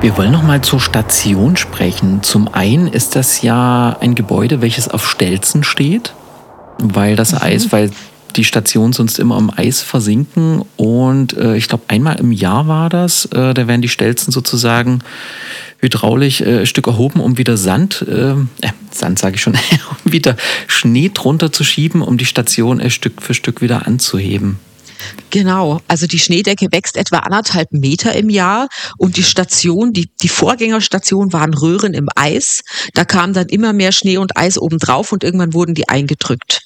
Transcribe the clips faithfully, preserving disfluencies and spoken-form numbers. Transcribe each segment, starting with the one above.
Wir wollen noch mal zur Station sprechen. Zum einen ist das ja ein Gebäude, welches auf Stelzen steht, weil das Mhm. Eis, weil die Stationen sonst immer im Eis versinken. Und äh, ich glaube, einmal im Jahr war das. Äh, da werden die Stelzen sozusagen hydraulisch äh, ein Stück erhoben, um wieder Sand, äh, äh, Sand sage ich schon, um wieder Schnee drunter zu schieben, um die Station äh, Stück für Stück wieder anzuheben. Genau, also die Schneedecke wächst etwa anderthalb Meter im Jahr und die Station, die, die Vorgängerstation waren Röhren im Eis. Da kam dann immer mehr Schnee und Eis obendrauf und irgendwann wurden die eingedrückt.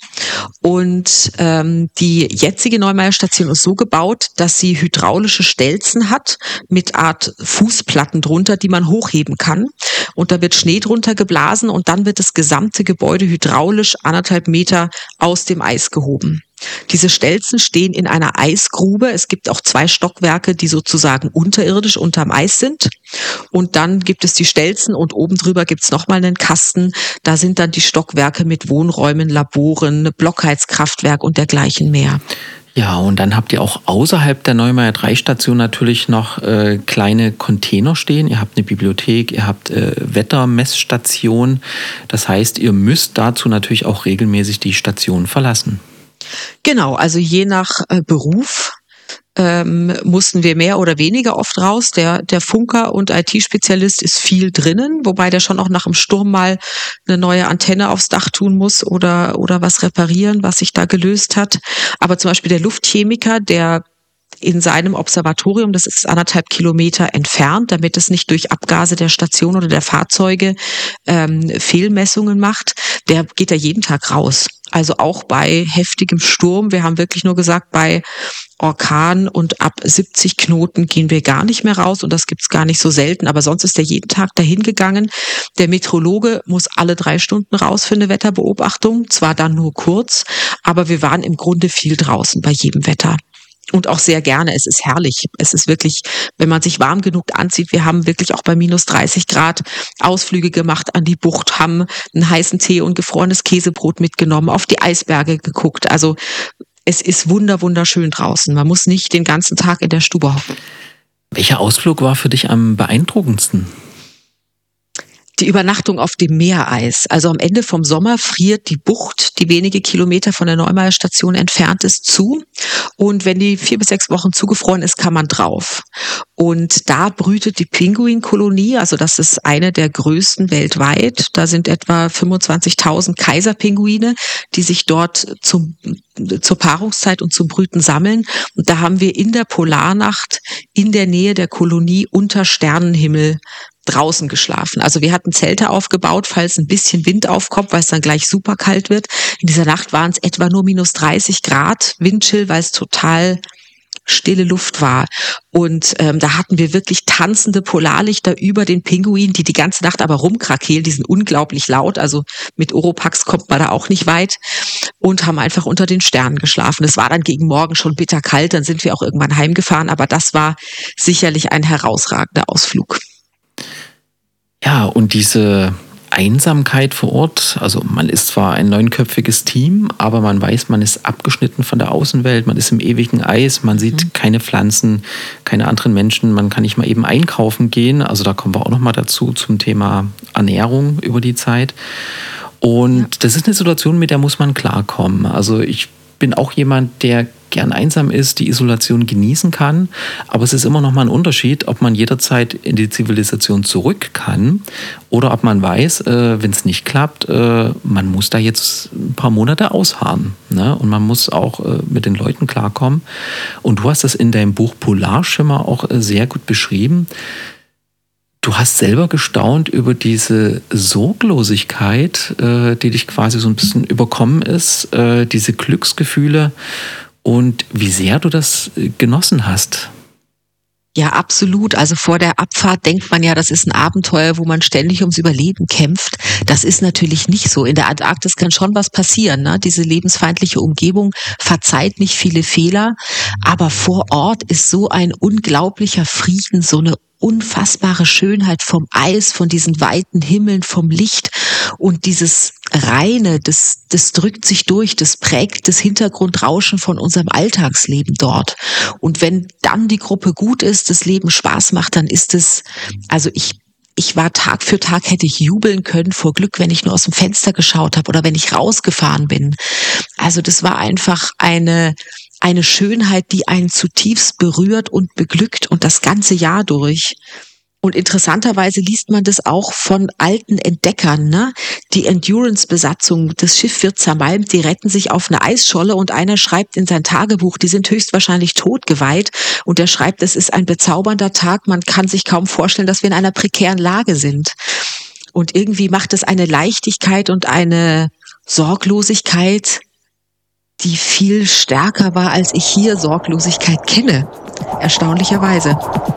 Und ähm, die jetzige Neumeier Station ist so gebaut, dass sie hydraulische Stelzen hat mit Art Fußplatten drunter, die man hochheben kann. Und da wird Schnee drunter geblasen und dann wird das gesamte Gebäude hydraulisch anderthalb Meter aus dem Eis gehoben. Diese Stelzen stehen in einer Eisgrube. Es gibt auch zwei Stockwerke, die sozusagen unterirdisch unterm Eis sind. Und dann gibt es die Stelzen und oben drüber gibt es nochmal einen Kasten. Da sind dann die Stockwerke mit Wohnräumen, Laboren, Blockheizkraftwerk und dergleichen mehr. Ja, und dann habt ihr auch außerhalb der Neumeier drei Station natürlich noch äh, kleine Container stehen. Ihr habt eine Bibliothek, ihr habt äh, Wettermessstation. Das heißt, ihr müsst dazu natürlich auch regelmäßig die Station verlassen. Genau, also je nach äh, Beruf ähm, mussten wir mehr oder weniger oft raus. Der, der Funker und I T-Spezialist ist viel drinnen, wobei der schon auch nach dem Sturm mal eine neue Antenne aufs Dach tun muss oder, oder was reparieren, was sich da gelöst hat. Aber zum Beispiel der Luftchemiker, der in seinem Observatorium, das ist anderthalb Kilometer entfernt, damit es nicht durch Abgase der Station oder der Fahrzeuge ähm, Fehlmessungen macht, der geht da jeden Tag raus. Also auch bei heftigem Sturm. Wir haben wirklich nur gesagt, bei Orkan und ab siebzig Knoten gehen wir gar nicht mehr raus und das gibt's gar nicht so selten, aber sonst ist er jeden Tag dahin gegangen. Der Meteorologe muss alle drei Stunden raus für eine Wetterbeobachtung, zwar dann nur kurz, aber wir waren im Grunde viel draußen bei jedem Wetter. Und auch sehr gerne. Es ist herrlich. Es ist wirklich, wenn man sich warm genug anzieht, wir haben wirklich auch bei minus dreißig Grad Ausflüge gemacht an die Bucht, haben einen heißen Tee und gefrorenes Käsebrot mitgenommen, auf die Eisberge geguckt. Also es ist wunder, wunderschön draußen. Man muss nicht den ganzen Tag in der Stube hocken. Welcher Ausflug war für dich am beeindruckendsten? Die Übernachtung auf dem Meereis. Also am Ende vom Sommer friert die Bucht, die wenige Kilometer von der Neumeier Station entfernt ist, zu. Und wenn die vier bis sechs Wochen zugefroren ist, kann man drauf. Und da brütet die Pinguinkolonie, also das ist eine der größten weltweit. Da sind etwa fünfundzwanzigtausend Kaiserpinguine, die sich dort zum, zur Paarungszeit und zum Brüten sammeln. Und da haben wir in der Polarnacht in der Nähe der Kolonie unter Sternenhimmel draußen geschlafen. Also wir hatten Zelte aufgebaut, falls ein bisschen Wind aufkommt, weil es dann gleich super kalt wird. In dieser Nacht waren es etwa nur minus dreißig Grad Windchill, weil es total stille Luft war. Und ähm, da hatten wir wirklich tanzende Polarlichter über den Pinguinen, die die ganze Nacht aber rumkrakehlen. Die sind unglaublich laut. Also mit Oropax kommt man da auch nicht weit. Und haben einfach unter den Sternen geschlafen. Es war dann gegen Morgen schon bitterkalt. Dann sind wir auch irgendwann heimgefahren. Aber das war sicherlich ein herausragender Ausflug. Ja, und diese Einsamkeit vor Ort, also man ist zwar ein neunköpfiges Team, aber man weiß, man ist abgeschnitten von der Außenwelt, man ist im ewigen Eis, man sieht mhm. keine Pflanzen, keine anderen Menschen, man kann nicht mal eben einkaufen gehen, also da kommen wir auch nochmal dazu zum Thema Ernährung über die Zeit. Und ja. Das ist eine Situation, mit der muss man klarkommen. Also ich bin auch jemand, der gern einsam ist, die Isolation genießen kann. Aber es ist immer noch mal ein Unterschied, ob man jederzeit in die Zivilisation zurück kann oder ob man weiß, äh, wenn es nicht klappt, äh, man muss da jetzt ein paar Monate ausharren. Ne? Und man muss auch äh, mit den Leuten klarkommen. Und du hast das in deinem Buch Polarschimmer auch äh, sehr gut beschrieben. Du hast selber gestaunt über diese Sorglosigkeit, äh, die dich quasi so ein bisschen überkommen ist, äh, diese Glücksgefühle und wie sehr du das genossen hast. Ja, absolut. Also vor der Abfahrt denkt man ja, das ist ein Abenteuer, wo man ständig ums Überleben kämpft. Das ist natürlich nicht so. In der Antarktis kann schon was passieren, ne? Diese lebensfeindliche Umgebung verzeiht nicht viele Fehler. Aber vor Ort ist so ein unglaublicher Frieden, so eine unfassbare Schönheit vom Eis, von diesen weiten Himmeln, vom Licht. Und dieses Reine, das, das drückt sich durch, das prägt das Hintergrundrauschen von unserem Alltagsleben dort. Und wenn dann die Gruppe gut ist, das Leben Spaß macht, dann ist es, also ich Ich war Tag für Tag, hätte ich jubeln können vor Glück, wenn ich nur aus dem Fenster geschaut habe oder wenn ich rausgefahren bin. Also das war einfach eine, eine Schönheit, die einen zutiefst berührt und beglückt und das ganze Jahr durch. Und interessanterweise liest man das auch von alten Entdeckern, ne? Die Endurance-Besatzung, das Schiff wird zermalmt, die retten sich auf eine Eisscholle und einer schreibt in sein Tagebuch, die sind höchstwahrscheinlich totgeweiht und der schreibt, es ist ein bezaubernder Tag, man kann sich kaum vorstellen, dass wir in einer prekären Lage sind. Und irgendwie macht es eine Leichtigkeit und eine Sorglosigkeit, die viel stärker war, als ich hier Sorglosigkeit kenne, erstaunlicherweise.